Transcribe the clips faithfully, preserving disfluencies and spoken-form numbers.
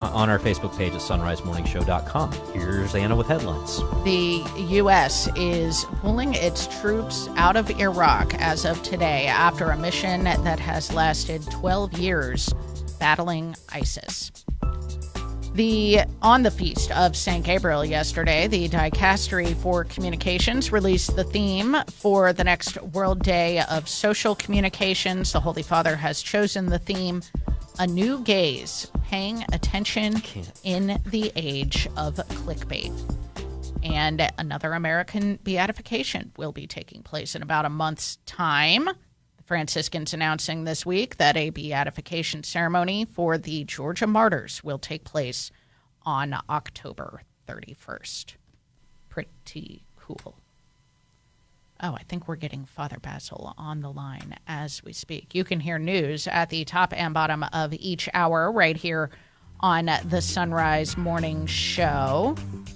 on our Facebook page at sunrise morning show dot com. Here's Anna with headlines. The U S is pulling its troops out of Iraq as of today after a mission that has lasted twelve years battling ISIS. The on the feast of Saint Gabriel yesterday, the Dicastery for Communications released the theme for the next World Day of Social Communications. The Holy Father has chosen the theme, A New Gaze, Paying Attention in the Age of Clickbait. And another American beatification will be taking place in about a month's time. The Franciscans announcing this week that a beatification ceremony for the Georgia martyrs will take place on October thirty-first. Pretty cool. Oh, I think we're getting Father Basil on the line as we speak. You can hear news at the top and bottom of each hour right here on the Sunrise Morning Show.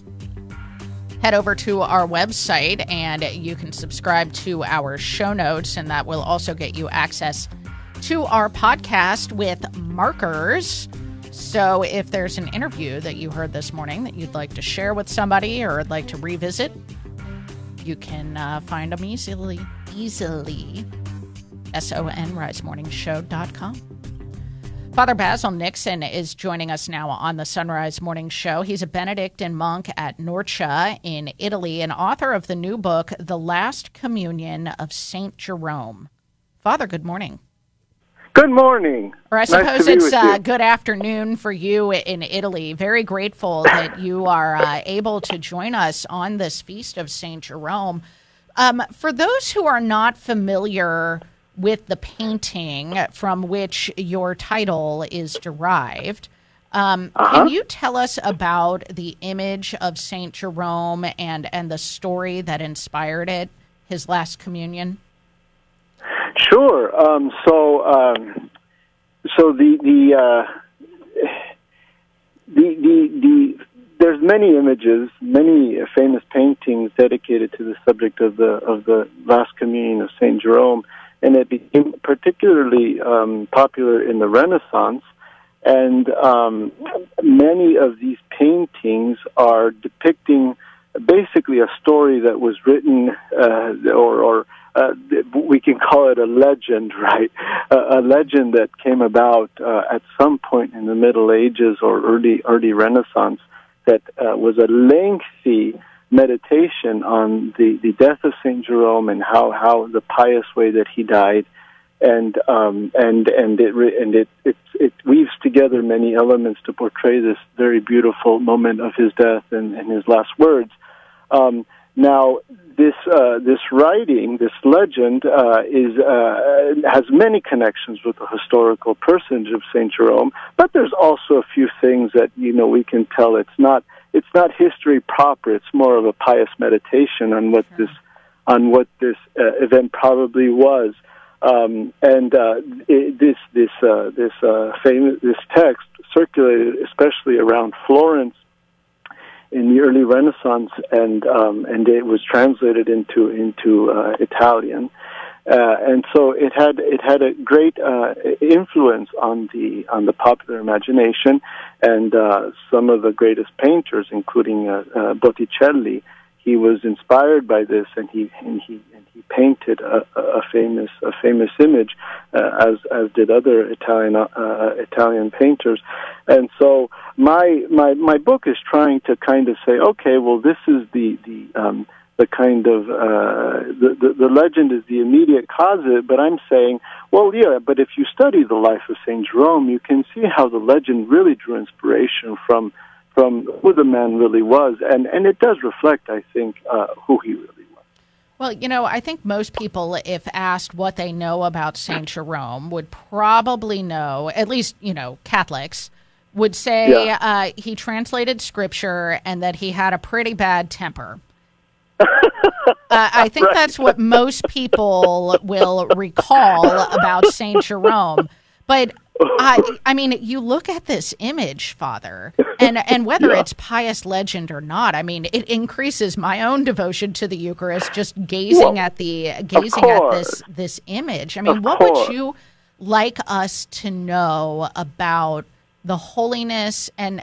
Head over to our website and you can subscribe to our show notes, and that will also get you access to our podcast with markers. So if there's an interview that you heard this morning that you'd like to share with somebody or would like to revisit, you can uh, find them easily, easily, sunrise morning show dot com. Father Basil Nixon is joining us now on the Sunrise Morning Show. He's a Benedictine monk at Norcia in Italy and author of the new book, The Last Communion of Saint Jerome. Father, good morning. Good morning. Or I Nice suppose to be it's with uh, you. good afternoon for you in Italy. Very grateful that you are uh, able to join us on this feast of Saint Jerome. Um, for those who are not familiar with the painting from which your title is derived, um, Uh-huh. can you tell us about the image of Saint Jerome and, and the story that inspired it, his last communion? Sure. Um, so, um, so the the, uh, the the the there's many images, many famous paintings dedicated to the subject of the of the Last Communion of Saint Jerome, and it became particularly um, popular in the Renaissance. And um, many of these paintings are depicting basically a story that was written, uh, or, or uh, we can call it a legend, right? Uh, a legend that came about uh, at some point in the Middle Ages or early early Renaissance that uh, was a lengthy meditation on the, the death of Saint Jerome and how, how the pious way that he died. And um, and and it re- and it, it it weaves together many elements to portray this very beautiful moment of his death and, and his last words. Um, now, this uh, this writing, this legend, uh, is uh, has many connections with the historical personage of Saint Jerome. But there's also a few things that you know we can tell it's not it's not history proper. It's more of a pious meditation on what this on what this uh, event probably was. Um, and uh, it, this this uh, this uh, famous this text circulated especially around Florence in the early Renaissance, and um, and it was translated into into uh, Italian, uh, and so it had it had a great uh, influence on the on the popular imagination, and uh, some of the greatest painters, including uh, uh, Botticelli, he was inspired by this, and he and he and he painted a, a famous a famous image, uh, as as did other Italian uh, Italian painters. And so my my my book is trying to kind of say, okay, well, this is the the um, the kind of uh, the, the the legend is the immediate cause of it, but I'm saying, well, yeah, but if you study the life of Saint Jerome, you can see how the legend really drew inspiration from. from who the man really was, and, and it does reflect, I think, uh, who he really was. Well, you know, I think most people, if asked what they know about Saint Jerome, would probably know, at least, you know, Catholics, would say Yeah. uh, he translated scripture and that he had a pretty bad temper. uh, I think Right. that's what most people will recall about Saint Jerome. But I, I mean, you look at this image, Father, and and whether Yeah. it's pious legend or not, I mean, it increases my own devotion to the Eucharist just gazing Well, at the gazing at course. this this image. I mean, Of what course. would you like us to know about the holiness and